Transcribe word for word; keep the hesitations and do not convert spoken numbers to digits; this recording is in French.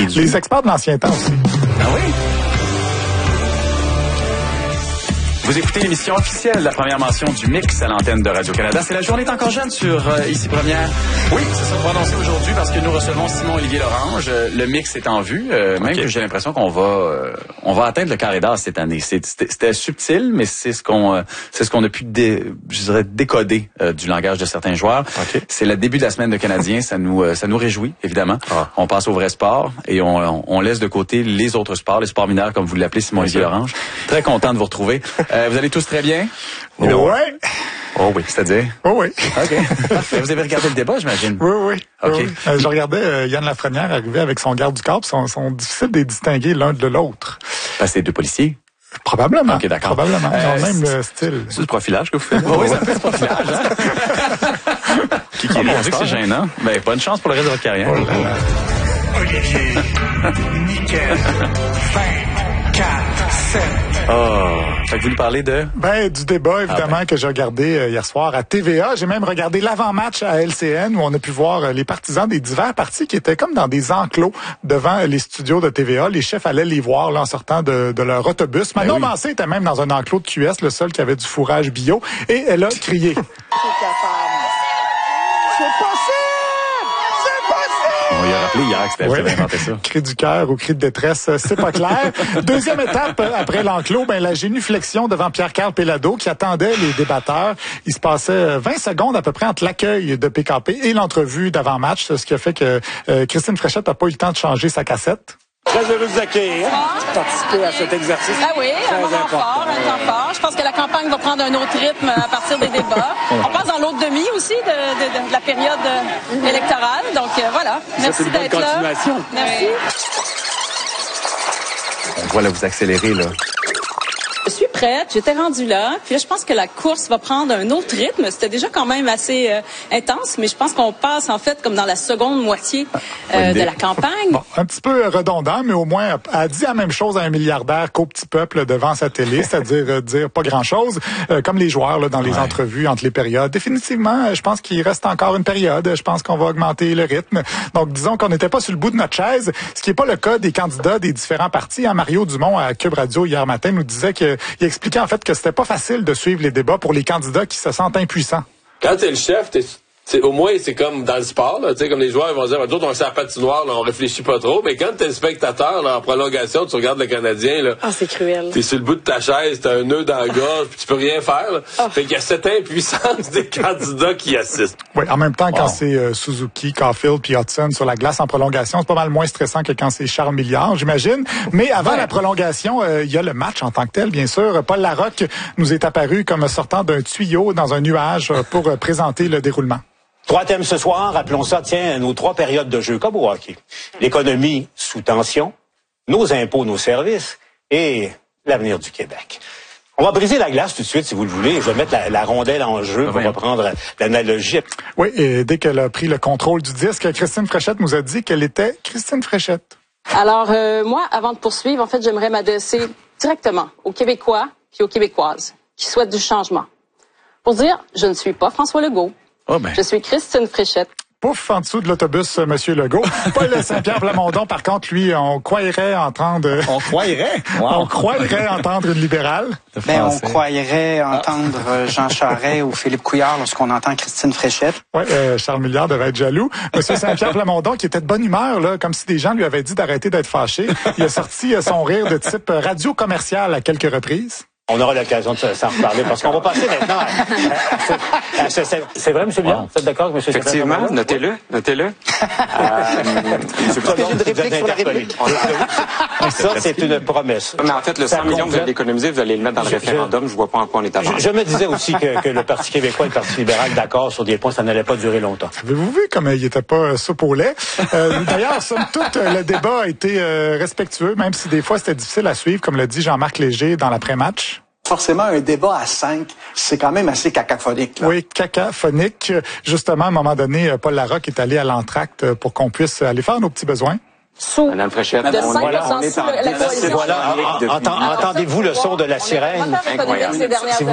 réduit. Les experts de l'ancien temps aussi. Ah oui? Vous écoutez l'émission officielle, la première mention du mix à l'antenne de Radio-Canada. C'est la journée est encore jeune sur euh, Ici Première. Oui, ça sera prononcé aujourd'hui parce que nous recevons Simon-Olivier Lorange. Euh, le mix est en vue. Euh, même okay. que j'ai l'impression qu'on va euh, on va atteindre le carré d'as cette année. C'est, c'était, c'était subtil, mais c'est ce qu'on euh, c'est ce qu'on a pu dé, je dirais décoder euh, du langage de certains joueurs. Okay. C'est le début de la semaine de Canadiens. Ça nous euh, ça nous réjouit, évidemment. Ah. On passe au vrai sport et on, on, on laisse de côté les autres sports, les sports mineurs, comme vous l'appelez, Simon-Olivier Lorange. Très content de vous retrouver. Euh, vous allez tous très bien? Oui. Ouais. Oh oui, c'est-à-dire? Oh oui. OK. Parfait. Vous avez regardé le débat, j'imagine? Oui, oui. OK. Oui. Euh, je regardais euh, Yann Lafrenière arriver avec son garde du corps, puis sont, sont difficiles de les distinguer l'un de l'autre. Parce que c'est deux policiers? Probablement. OK, d'accord. Probablement. Ils euh, ont même le style. C'est du profilage que vous faites? Oui, c'est un peu du profilage. Hein? Qui qui est on dit que c'est gênant. Ben, bonne chance pour le reste de votre carrière. Oh là là. Olivier, nickel, vingt, quatre, sept. Oh, fait que vous nous parlez de? Ben, du débat, évidemment, ah ben. que j'ai regardé euh, hier soir à T V A. J'ai même regardé l'avant-match à L C N où on a pu voir euh, les partisans des divers partis qui étaient comme dans des enclos devant euh, les studios de T V A. Les chefs allaient les voir là, en sortant de, de leur autobus. Ben Manon oui. Mancé était même dans un enclos de Q S, le seul qui avait du fourrage bio, et elle a crié. C'est capable. C'est possible! On lui a rappelé hier que c'était oui. elle qui avait inventé ça. Cri du cœur ou cri de détresse, c'est pas clair. Deuxième étape, après l'enclos, ben, la génuflexion devant Pierre-Carl Péladeau qui attendait les débatteurs. Il se passait vingt secondes à peu près entre l'accueil de P K P et l'entrevue d'avant-match, ce qui a fait que euh, Christine Fréchette n'a pas eu le temps de changer sa cassette. Très heureux de vous accueillir, hein, participer à cet exercice. Ah oui, un moment fort, un temps fort. Je pense que la campagne va prendre un autre rythme à partir des débats. On passe dans l'autre demi aussi de, de, de, de la période électorale. Donc euh, voilà, merci d'être là. Merci. On voit là, vous accélérer là. Je suis prête, j'étais rendue là. Puis là, je pense que la course va prendre un autre rythme. C'était déjà quand même assez euh, intense, mais je pense qu'on passe en fait comme dans la seconde moitié euh, de la campagne. Bon, un petit peu redondant, mais au moins elle a dit la même chose à un milliardaire qu'au petit peuple devant sa télé, c'est-à-dire euh, dire pas grand-chose, euh, comme les joueurs là, dans les ouais. entrevues entre les périodes. Définitivement, je pense qu'il reste encore une période. Je pense qu'on va augmenter le rythme. Donc, disons qu'on n'était pas sur le bout de notre chaise, ce qui n'est pas le cas des candidats des différents partis. Hein, Mario Dumont à Cube Radio hier matin nous disait que il expliquait en fait que c'était pas facile de suivre les débats pour les candidats qui se sentent impuissants. Quand t'es le chef, t'es, t'es, au moins c'est comme dans le sport, là, comme les joueurs ils vont dire, nous autres on est sur la patinoire, là, on réfléchit pas trop, mais quand t'es le spectateur là, en prolongation, tu regardes le Canadien, là, oh, c'est cruel. T'es sur le bout de ta chaise, t'as un nœud dans la gorge, puis tu peux rien faire. Là. Oh. Fait qu'il y a cette impuissance des candidats qui assistent. Oui, en même temps, wow. quand c'est euh, Suzuki, Caulfield puis Hudson sur la glace en prolongation, c'est pas mal moins stressant que quand c'est Charles Milliard, j'imagine. Mais avant ouais. la prolongation, il euh, y a le match en tant que tel, bien sûr. Paul Larocque nous est apparu comme sortant d'un tuyau dans un nuage pour euh, présenter le déroulement. Trois thèmes ce soir, appelons ça, tiens, nos trois périodes de jeu, comme au hockey. L'économie sous tension, nos impôts, nos services et l'avenir du Québec. On va briser la glace tout de suite, si vous le voulez. Je vais mettre la, la rondelle en jeu pour reprendre l'analogie. Oui, et dès qu'elle a pris le contrôle du disque, Christine Fréchette nous a dit qu'elle était Christine Fréchette. Alors, euh, moi, avant de poursuivre, en fait, j'aimerais m'adresser directement aux Québécois puis aux Québécoises qui souhaitent du changement. Pour dire, je ne suis pas François Legault. Oh ben. Je suis Christine Fréchette. Pouf, en dessous de l'autobus, Monsieur Legault. Paul Saint-Pierre Plamondon, par contre, lui, on croirait entendre... On croirait? Wow. On croirait entendre une libérale. Ben, on croirait entendre ah. Jean Charest ou Philippe Couillard lorsqu'on entend Christine Fréchette. Oui, euh, Charles Milliard devait être jaloux. Monsieur Saint-Pierre Plamondon, qui était de bonne humeur, là, comme si des gens lui avaient dit d'arrêter d'être fâché. Il a sorti son rire de type radio commercial à quelques reprises. On aura l'occasion de s'en reparler parce qu'on va passer maintenant. À, à, à, c'est, c'est vrai, M. Milliard? Wow. Vous êtes d'accord avec M. Effectivement, notez-le, notez-le. euh, M. Plamondon, une réplique sur la réplique. Ça, c'est une promesse. Mais en fait, le cent millions que vous allez économiser, vous allez le mettre dans le je, référendum. Je, je vois pas en quoi on est avant. Je, je me disais aussi que, que le Parti québécois et le Parti libéral, d'accord sur des points, ça n'allait pas durer longtemps. Avez-vous vu comme il n'était pas soupe au lait? Euh, d'ailleurs, somme toute, le débat a été euh, respectueux, même si des fois c'était difficile à suivre, comme l'a dit Jean-Marc Léger dans l'après-match. Forcément, un débat à cinq, c'est quand même assez cacophonique. Là. Oui, cacophonique. Justement, à un moment donné, Paul Larocque est allé à l'entracte pour qu'on puisse aller faire nos petits besoins. Sous Madame Fréchette, de on, voilà, on est en la coalition. Voilà, entendez-vous le son de la sirène? Incroyable.